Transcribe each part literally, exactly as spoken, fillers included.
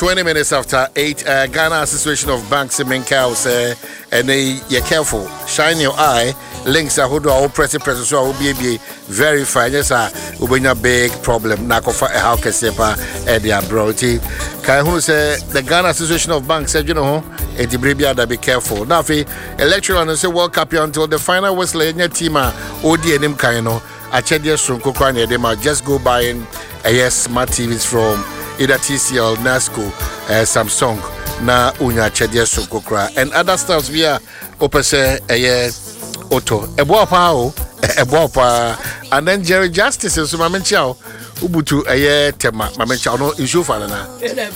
twenty minutes after eight, uh, Ghana Association of Banks in Minka say, and they you're careful, shine your eye. Links are who do all press press so will be verified. Yes, sir. Will be a big problem. Nakofa how can say pa Edia Broti. Can who say the Ghana Association of Banks said you know it that be careful. Now fi electoral and say World Cup until the final whistle in your team O D and him kaino. I check their Sunko Kran them just go buying a yes smart T Vs from either T C L, Nasco, uh, Samsung, na unya chedia Sunko and other stuffs we are opese a year auto. A boapa a boapa and then Jerry Justice and so Mamenchao. Ubutu a year tema, Mamenchao no issue for na.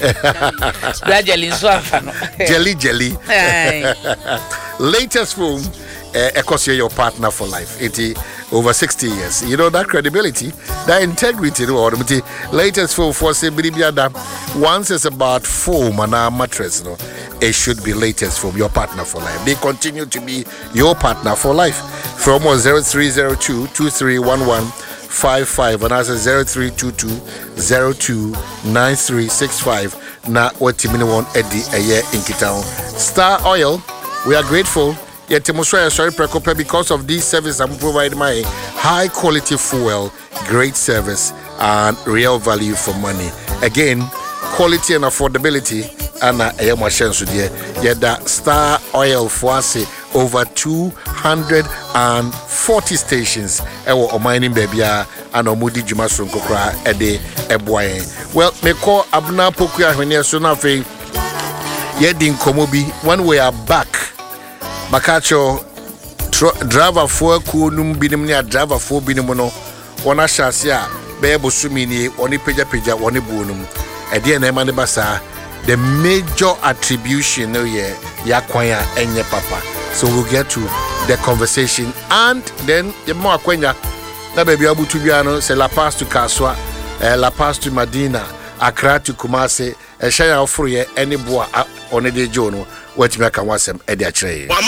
Jelly jelly. Latest film, uh, Ecosia your partner for life. eighty over sixty years. You know that credibility, that integrity. Latest film for Sibribiada. Once it's about foam and a mattress, no, it should be latest from your partner for life. They continue to be your partner for life. From zero three zero two two three one one five five and as a zero three two two zero two nine three six five. Na what Timini won Eddie a year in Kitao. Star Oil, we are grateful. Yet Timoswaya sorry Prekope because of this service I'm providing my high quality fuel, great service and real value for money. Again, quality and affordability and I am a chance with you. Yet that Star Oil for us over two hundred forty stations ewo mining baby and omudi jumasron kokra ede eboye. Well, me call abna poku ahwene so na fe yedin komobi when we are back. Bakacho driver for kunum binim ni driver for binim no wona hyase a be bosumi ni oni peja peja woni bonum e de na emane basa the major attribution no ye yakwan a enye papa. So we'll get to the conversation and then the more akwanya na baby abutu bia no say La Paz to Kaswa, uh, La Paz to Medina, Accra to Kumasi, e shaya ofro ye any boa on the jono what me kan wasem e de akire.